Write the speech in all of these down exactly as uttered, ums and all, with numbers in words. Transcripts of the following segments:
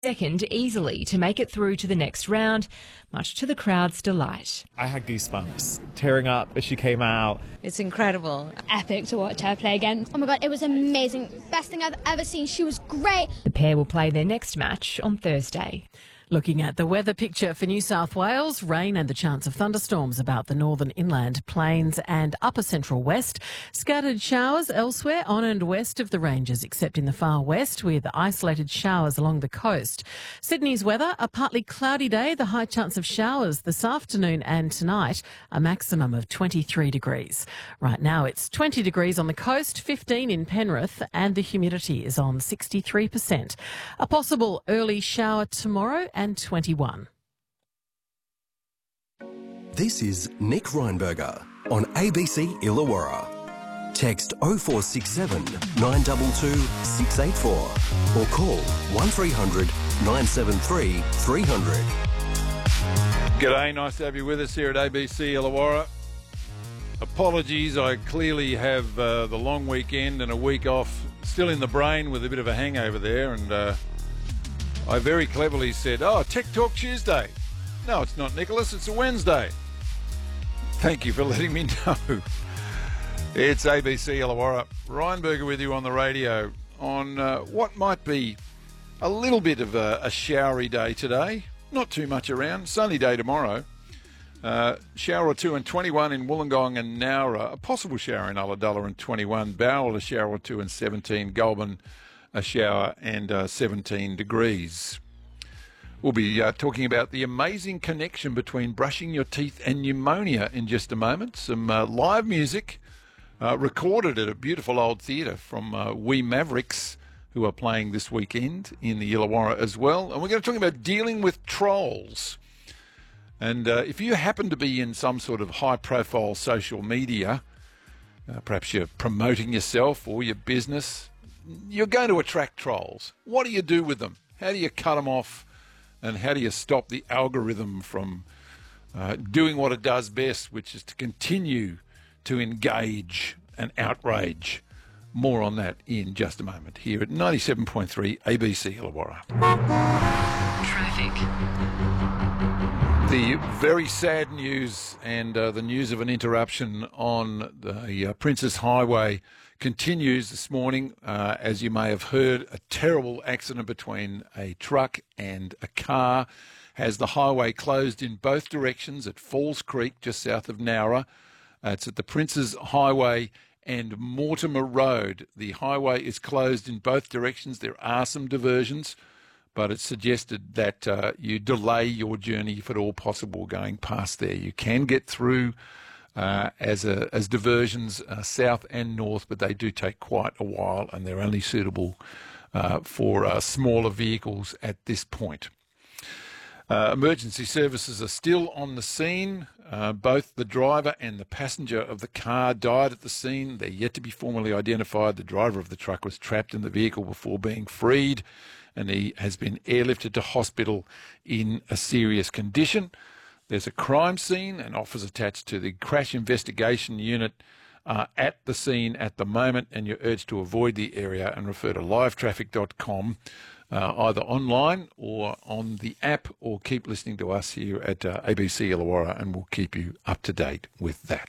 second easily to make it through to the next round, much to the crowd's delight. I had goosebumps tearing up as she came out. It's incredible. Epic to watch her play again. Oh my God, it was amazing. Best thing I've ever seen. She was great. The pair will play their next match on Thursday. Looking at the weather picture for New South Wales, rain and the chance of thunderstorms about the northern inland plains and upper central west. Scattered showers elsewhere on and west of the ranges, except in the far west, with isolated showers along the coast. Sydney's weather, a partly cloudy day, the high chance of showers this afternoon and tonight, a maximum of twenty-three degrees. Right now it's twenty degrees on the coast, fifteen in Penrith, and the humidity is on sixty-three percent. A possible early shower tomorrow and twenty-one. This is Nick Reinberger on A B C Illawarra. Text oh four six seven, nine two two, six eight four or call one three hundred, nine seven three, three hundred. G'day, nice to have you with us here at A B C Illawarra. Apologies, I clearly have uh, the long weekend and a week off still in the brain with a bit of a hangover there, and uh, I very cleverly said, oh, Tech Talk Tuesday. No, it's not, Nicholas, it's a Wednesday. Thank you for letting me know. It's A B C Illawarra. Reinberger with you on the radio on uh, what might be a little bit of a, a showery day today. Not too much around. Sunny day tomorrow. Uh, shower or two and twenty-one in Wollongong and Nowra. A possible shower in Ulladulla and twenty-one. Bowral a shower or two and seventeen. Goulburn a shower and uh, seventeen degrees. We'll be uh, talking about the amazing connection between brushing your teeth and pneumonia in just a moment. Some uh, live music uh, recorded at a beautiful old theatre from uh, We Mavericks, who are playing this weekend in the Illawarra as well. And we're going to talk about dealing with trolls. And uh, if you happen to be in some sort of high-profile social media, uh, perhaps you're promoting yourself or your business, you're going to attract trolls. What do you do with them? How do you cut them off? And how do you stop the algorithm from uh, doing what it does best, which is to continue to engage and outrage? More on that in just a moment here at ninety-seven point three A B C Illawarra. Traffic. The very sad news and uh, the news of an interruption on the uh, Princes Highway continues this morning. Uh, as you may have heard, a terrible accident between a truck and a car has the highway closed in both directions at Falls Creek, just south of Nowra. Uh, it's at the Princes Highway and Mortimer Road. The highway is closed in both directions. There are some diversions, but it's suggested that uh, you delay your journey if at all possible going past there. You can get through uh, as a, as diversions uh, south and north, but they do take quite a while and they're only suitable uh, for uh, smaller vehicles at this point. Uh, emergency services are still on the scene. Uh, both the driver and the passenger of the car died at the scene. They're yet to be formally identified. The driver of the truck was trapped in the vehicle before being freed, and he has been airlifted to hospital in a serious condition. There's a crime scene and officers attached to the crash investigation unit are at the scene at the moment, and you're urged to avoid the area and refer to live traffic dot com. Uh, either online or on the app, or keep listening to us here at uh, A B C Illawarra, and we'll keep you up to date with that.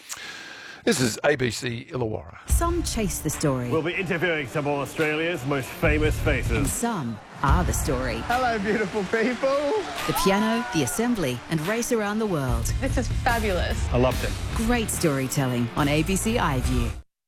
This is A B C Illawarra. Some chase the story. We'll be interviewing some of Australia's most famous faces. And some are the story. Hello, beautiful people. The piano, the assembly, and race around the world. This is fabulous. I loved it. Great storytelling on A B C iView.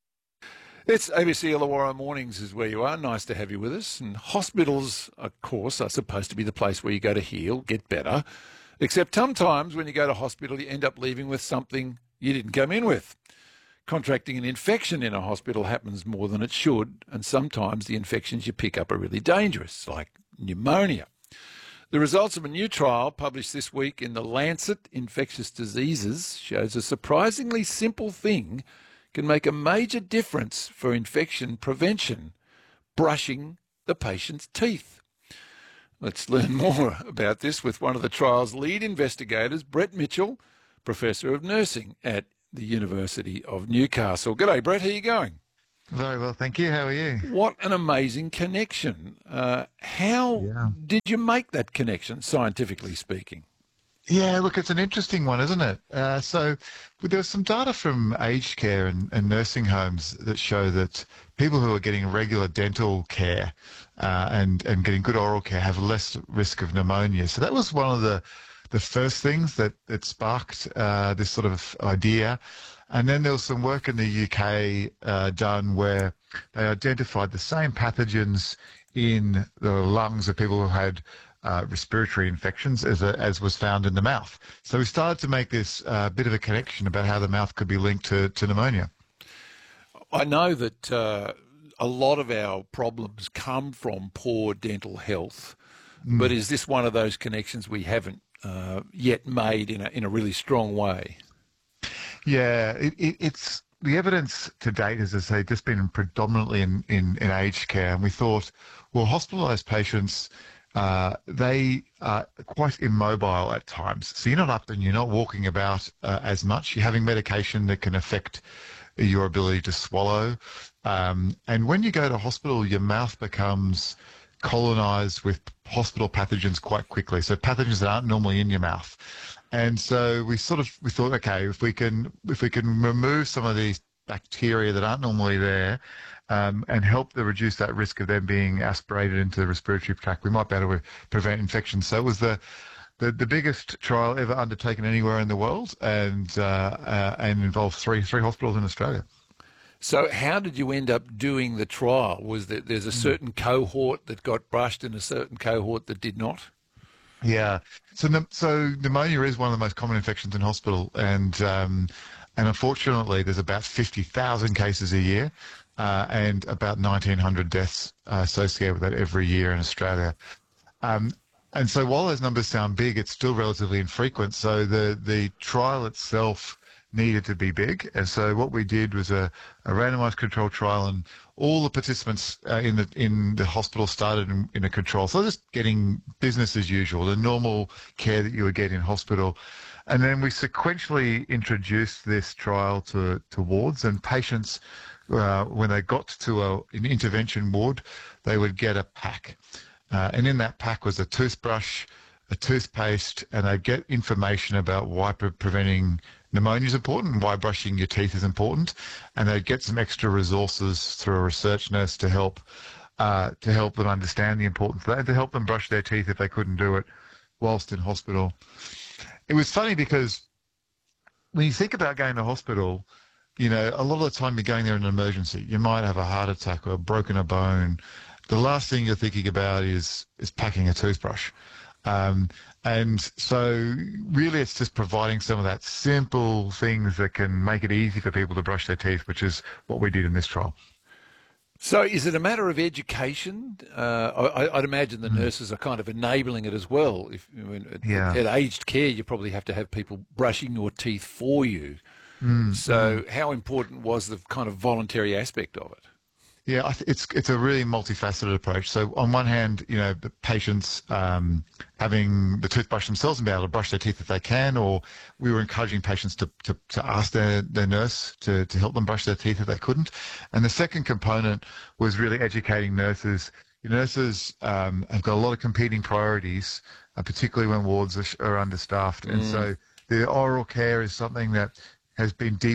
It's A B C Illawarra Mornings is where you are. Nice to have you with us. And hospitals, of course, are supposed to be the place where you go to heal, get better. Except sometimes when you go to hospital, you end up leaving with something you didn't come in with. Contracting an infection in a hospital happens more than it should, and sometimes the infections you pick up are really dangerous, like pneumonia. The results of a new trial published this week in The Lancet Infectious Diseases shows a surprisingly simple thing can make a major difference for infection prevention: brushing the patient's teeth. Let's learn more about this with one of the trial's lead investigators, Brett Mitchell, Professor of Nursing at the University of Newcastle. G'day, Brett. How are you going? Very well, thank you. How are you? What an amazing connection. Uh, how Yeah. did you make that connection, scientifically speaking? Yeah, look, it's an interesting one, isn't it? Uh, so there's some data from aged care and, and nursing homes that show that people who are getting regular dental care uh, and, and getting good oral care have less risk of pneumonia. So that was one of the, the first things that, that sparked uh, this sort of idea. And then there was some work in the U K uh, done where they identified the same pathogens in the lungs of people who had uh, respiratory infections as, a, as was found in the mouth. So we started to make this uh, bit of a connection about how the mouth could be linked to, to pneumonia. I know that uh, a lot of our problems come from poor dental health, mm. but is this one of those connections we haven't uh, yet made in a, in a really strong way? Yeah, it, it, it's the evidence to date, as I say, just been predominantly in, in, in aged care. And we thought, well, hospitalised patients, uh, they are quite immobile at times. So you're not up and you're not walking about uh, as much. You're having medication that can affect your ability to swallow. Um, and when you go to hospital, your mouth becomes colonised with hospital pathogens quite quickly. So pathogens that aren't normally in your mouth. And so we sort of we thought, okay, if we can if we can remove some of these bacteria that aren't normally there, um, and help to reduce that risk of them being aspirated into the respiratory tract, we might be able to prevent infections. So it was the the, the biggest trial ever undertaken anywhere in the world, and uh, uh, and involved three three hospitals in Australia. So how did you end up doing the trial? Was there there's a certain cohort that got brushed and a certain cohort that did not? Yeah, so so pneumonia is one of the most common infections in hospital, and um, and unfortunately, there's about fifty thousand cases a year, uh, and about nineteen hundred deaths uh, associated with that every year in Australia. Um, and so, while those numbers sound big, it's still relatively infrequent. So the the trial itself needed to be big, and so what we did was a, a randomised controlled trial, and all the participants uh, in the in the hospital started in, in a control. So just getting business as usual, the normal care that you would get in hospital. And then we sequentially introduced this trial to, to wards, and patients, uh, when they got to a, an intervention ward, they would get a pack. Uh, and in that pack was a toothbrush, a toothpaste, and they get information about why pre- preventing pneumonia is important and why brushing your teeth is important, and they get some extra resources through a research nurse to help uh, to help them understand the importance of that, and to help them brush their teeth if they couldn't do it whilst in hospital. It was funny because when you think about going to hospital, you know, a lot of the time you're going there in an emergency. You might have a heart attack or broken a bone. The last thing you're thinking about is is packing a toothbrush. Um, and so really it's just providing some of that simple things that can make it easy for people to brush their teeth, which is what we did in this trial. So is it a matter of education? Uh, I, I'd imagine the mm. nurses are kind of enabling it as well. If I mean, at, yeah. at aged care, you probably have to have people brushing your teeth for you. Mm. So mm. how important was the kind of voluntary aspect of it? Yeah, I th- it's it's a really multifaceted approach. So on one hand, you know, the patients um, having the toothbrush themselves and be able to brush their teeth if they can, or we were encouraging patients to to, to ask their, their nurse to, to help them brush their teeth if they couldn't. And the second component was really educating nurses. Nurses um, have got a lot of competing priorities, uh, particularly when wards are, are understaffed. Mm. And so the oral care is something that has been deep